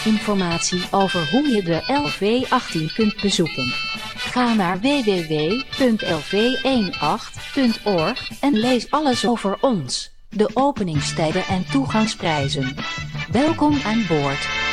informatie over hoe je de LV18 kunt bezoeken. Ga naar www.lv18.org en lees alles over ons, de openingstijden en toegangsprijzen. Welkom aan boord.